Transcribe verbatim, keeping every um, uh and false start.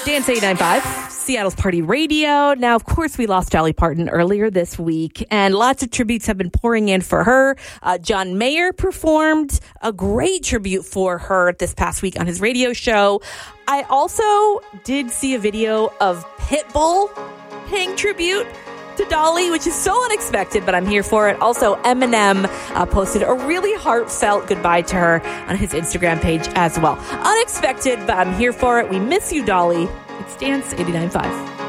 Dance eighty-nine point five, Seattle's Party Radio. Now, of course, we lost Dolly Parton earlier this week, and lots of tributes have been pouring in for her. Uh, John Mayer performed a great tribute for her this past week on his radio show. I also did see a video of Pitbull paying tribute to Dolly, which is so unexpected, but I'm here for it. Also, Eminem uh, posted a really heartfelt goodbye to her on his Instagram page as well. Unexpected, but I'm here for it. We miss you, Dolly. It's Dance eighty-nine point five.